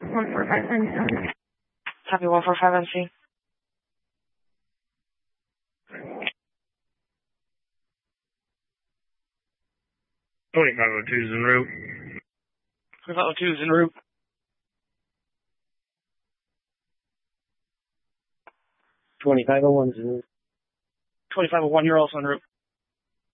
145 Copy 145 NC. 2502 is en route. 2502 is en route. 2501 is en route. 2501, you're also en route.